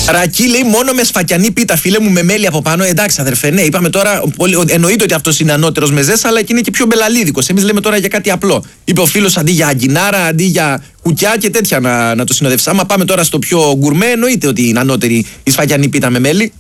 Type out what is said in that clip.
Ρακί λέει μόνο με σφακιανή πίτα, φίλε μου, με μέλι από πάνω. Εντάξει, αδερφέ, ναι, είπαμε τώρα. Εννοείται ότι αυτό είναι ανώτερος με ζέσα, αλλά και είναι και πιο μπελαλίδικος. Εμείς λέμε τώρα για κάτι απλό. Είπε ο φίλος αντί για αγκινάρα, αντί για κουκιά και τέτοια να το συνοδεύσει. Άμα πάμε τώρα στο πιο γκουρμέ, εννοείται ότι είναι ανώτερη η σφακιανή πίτα με μέλι.